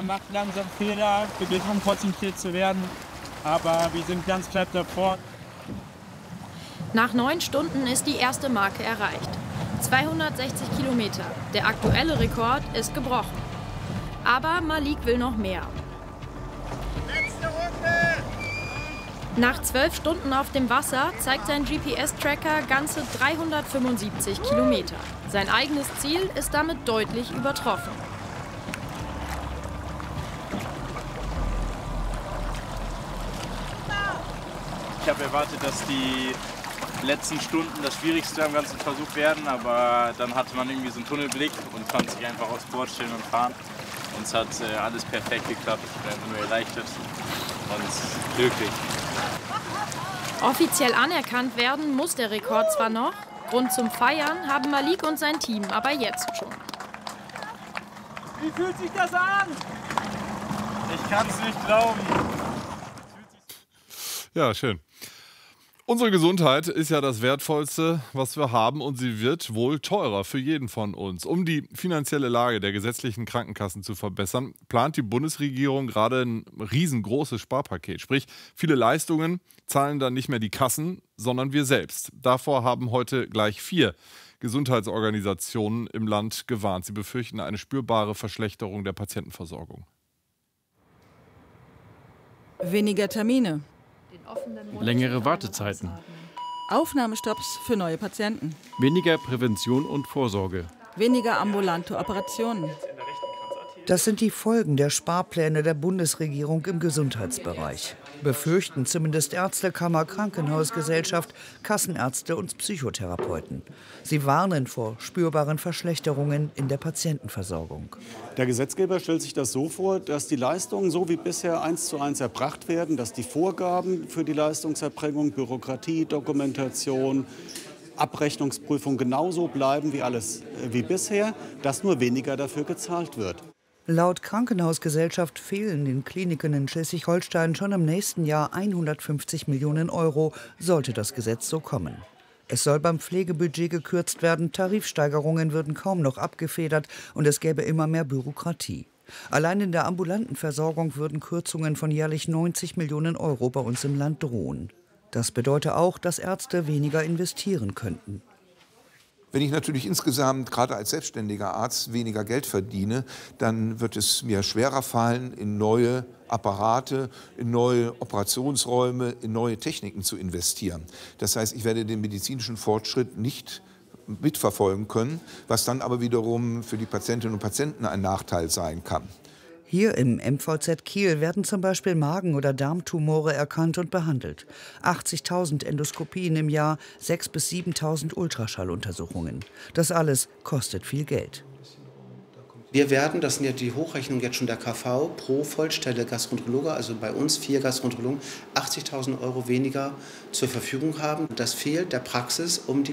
Man macht langsam Fehler, probiert unkonzentriert zu werden, aber wir sind ganz knapp davor. Nach 9 Stunden ist die erste Marke erreicht. 260 Kilometer. Der aktuelle Rekord ist gebrochen. Aber Malik will noch mehr. Letzte Runde! Nach 12 Stunden auf dem Wasser zeigt sein GPS-Tracker ganze 375 Kilometer. Sein eigenes Ziel ist damit deutlich übertroffen. Ich habe erwartet, dass die letzten Stunden das Schwierigste am ganzen Versuch werden, aber dann hatte man irgendwie so einen Tunnelblick und konnte sich einfach aufs Board stellen und fahren. Und es hat alles perfekt geklappt. Ich bin einfach nur erleichtert und glücklich. Offiziell anerkannt werden muss der Rekord zwar noch. Grund zum Feiern haben Malik und sein Team aber jetzt schon. Wie fühlt sich das an? Ich kann es nicht glauben. Ja, schön. Unsere Gesundheit ist ja das Wertvollste, was wir haben, und sie wird wohl teurer für jeden von uns. Um die finanzielle Lage der gesetzlichen Krankenkassen zu verbessern, plant die Bundesregierung gerade ein riesengroßes Sparpaket. Sprich, viele Leistungen zahlen dann nicht mehr die Kassen, sondern wir selbst. Davor haben heute gleich 4 Gesundheitsorganisationen im Land gewarnt. Sie befürchten eine spürbare Verschlechterung der Patientenversorgung. Weniger Termine. Längere Wartezeiten. Aufnahmestopps für neue Patienten. Weniger Prävention und Vorsorge. Weniger ambulante Operationen. Das sind die Folgen der Sparpläne der Bundesregierung im Gesundheitsbereich. Befürchten zumindest Ärztekammer, Krankenhausgesellschaft, Kassenärzte und Psychotherapeuten. Sie warnen vor spürbaren Verschlechterungen in der Patientenversorgung. Der Gesetzgeber stellt sich das so vor, dass die Leistungen so wie bisher 1:1 erbracht werden, dass die Vorgaben für die Leistungserbringung, Bürokratie, Dokumentation, Abrechnungsprüfung genauso bleiben wie bisher, dass nur weniger dafür gezahlt wird. Laut Krankenhausgesellschaft fehlen den Kliniken in Schleswig-Holstein schon im nächsten Jahr 150 Millionen Euro, sollte das Gesetz so kommen. Es soll beim Pflegebudget gekürzt werden, Tarifsteigerungen würden kaum noch abgefedert und es gäbe immer mehr Bürokratie. Allein in der ambulanten Versorgung würden Kürzungen von jährlich 90 Millionen Euro bei uns im Land drohen. Das bedeutet auch, dass Ärzte weniger investieren könnten. Wenn ich natürlich insgesamt, gerade als selbstständiger Arzt, weniger Geld verdiene, dann wird es mir schwerer fallen, in neue Apparate, in neue Operationsräume, in neue Techniken zu investieren. Das heißt, ich werde den medizinischen Fortschritt nicht mitverfolgen können, was dann aber wiederum für die Patientinnen und Patienten ein Nachteil sein kann. Hier im MVZ Kiel werden zum Beispiel Magen- oder Darmtumore erkannt und behandelt. 80.000 Endoskopien im Jahr, 6.000 bis 7.000 Ultraschalluntersuchungen. Das alles kostet viel Geld. Wir werden, das sind ja die Hochrechnungen jetzt schon der KV, pro Vollstelle Gastroenterologe, also bei uns 4 Gastroenterologen, 80.000 Euro weniger zur Verfügung haben. Das fehlt der Praxis, um die